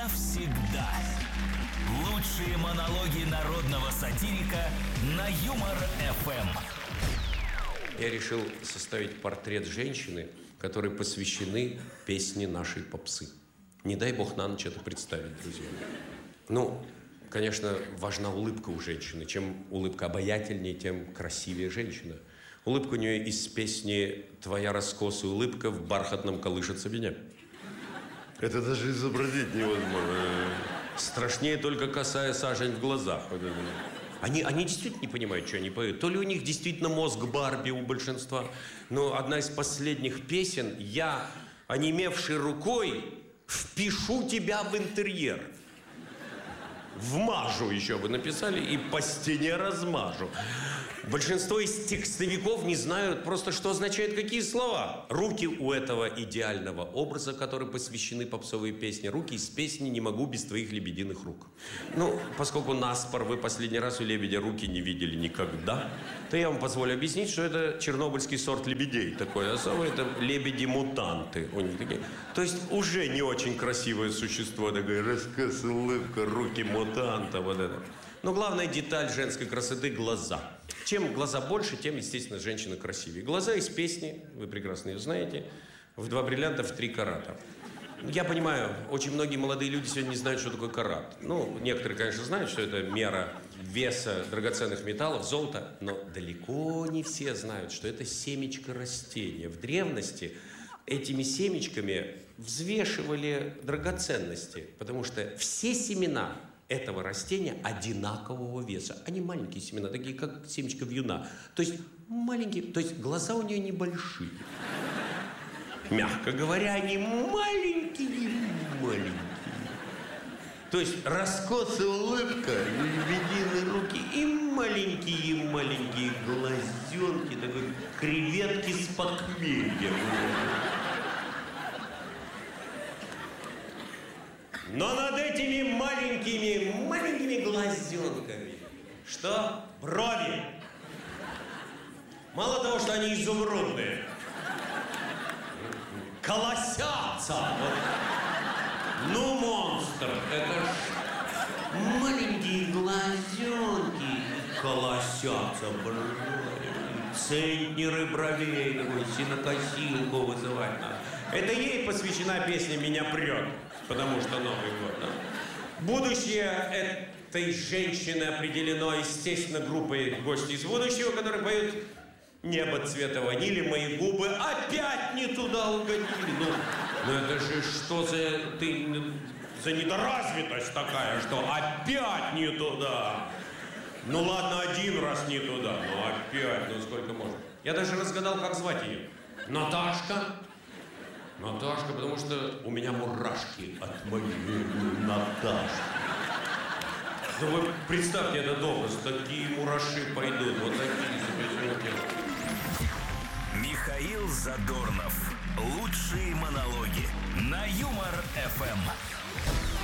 навсегда. Лучшие монологи народного сатирика на Юмор-ФМ. Я решил составить портрет женщины, которой посвящены песни нашей попсы. Не дай бог на ночь это представить, друзья. Конечно, важна улыбка у женщины. Чем улыбка обаятельнее, тем красивее женщина. Улыбка у нее из песни «Твоя раскосая улыбка в бархатном колышется меня». Это даже изобразить невозможно. Страшнее только косая сажень в глазах. Они действительно не понимают, что они поют. То ли у них действительно мозг Барби у большинства. Но одна из последних песен «Я, онемевшей рукой, впишу тебя в интерьер». Вмажу еще вы написали и по стене размажу. Большинство из текстовиков не знают просто, что означают какие слова. Руки у этого идеального образа, который посвящены попсовые песни. Руки из песни «Не могу без твоих лебединых рук». Поскольку наспор вы последний раз у лебедя руки не видели никогда, то я вам позволю объяснить, что это чернобыльский сорт лебедей. Такой особый, это лебеди-мутанты. У них такие. То есть уже не очень красивое существо. Такое рассказ, улыбка, руки мутанта. Вот это. Но главная деталь женской красоты – глаза. Чем глаза больше, тем, естественно, женщина красивее. Глаза из песни, вы прекрасно ее знаете, в 2 бриллианта в 3 карата. Я понимаю, очень многие молодые люди сегодня не знают, что такое карат. Некоторые, конечно, знают, что это мера веса драгоценных металлов, золота, но далеко не все знают, что это семечко растения. В древности этими семечками взвешивали драгоценности, потому что все семена этого растения одинакового веса. Они маленькие семена, такие как семечко вьюна. То есть маленькие, то есть глаза у нее небольшие. Мягко говоря, они маленькие. То есть раскосая улыбка, лебединые руки и маленькие глазенки, такой креветки с похмелья. Но над этими маленькими глазенками что? Брови. Мало того, что они изумрудные, колосятся. Монстр. Это ж маленькие глазенки колосятся брови. Центнеры бровей, такой синокосилку вызывать надо. Это ей посвящена песня «Меня прет», потому что Новый год. Да? Будущее этой женщины определено, естественно, группой «Гости из будущего», которые поют «Небо цвета ванили, мои губы опять не туда угодили». Это же что за недоразвитость такая, что опять не туда. Ладно, 1 раз не туда, но опять, сколько можно. Я даже разгадал, как звать ее. Наташка, потому что у меня мурашки от моей Наташки. Вы представьте этот образ, такие мураши пойдут, вот такие запрещенки. Михаил Задорнов. Лучшие монологи на Юмор-ФМ.